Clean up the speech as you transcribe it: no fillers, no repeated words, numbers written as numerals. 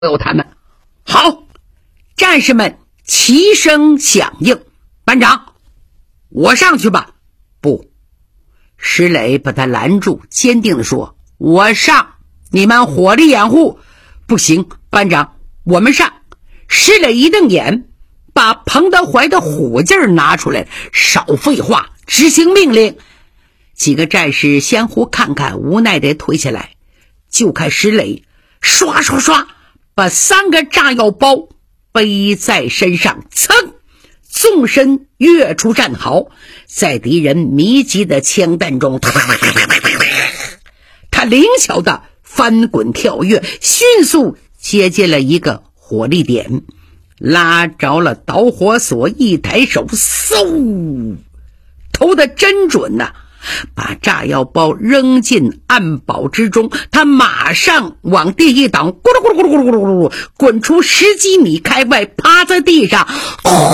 有他们。好，战士们齐声响应。班长，我上去吧。不，石磊把他拦住，坚定地说，我上，你们火力掩护。不行，班长，我们上。石磊一瞪眼，把彭德怀的虎劲拿出来，少废话，执行命令。几个战士相互看看，无奈地退下来。就看石磊刷刷刷把3个炸药包背在身上，噌，纵身跃出战壕，在敌人密集的枪弹中，他灵巧的翻滚跳跃，迅速接近了一个火力点，拉着了导火索，一抬手，嗖，投得真准呐！把炸药包扔进暗堡之中，他马上往地一挡，咕噜咕噜咕噜咕噜咕噜，滚出10几米开外，趴在地上，